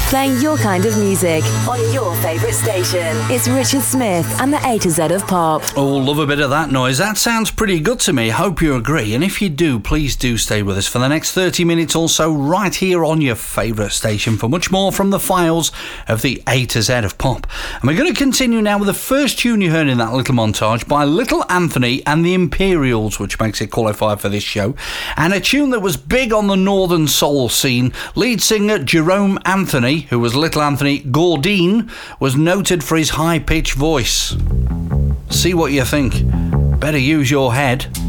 playing your kind of music on your favourite station. It's Richard Smith and the A to Z of Pop. Oh, love a bit of that noise. That sounds pretty good to me. Hope you agree. And if you do, please do stay with us for the next 30 minutes or so right here on your favourite station for much more from the files of the A to Z of Pop. And we're going to continue now with the first tune you heard in that little montage by Little Anthony and the Imperials, which makes it qualify for this show. And a tune that was big on the Northern Soul scene. Lead singer Jerome Anthony, who was Little Anthony Gordine, was noted for his high-pitched voice. See what you think. Better use your head.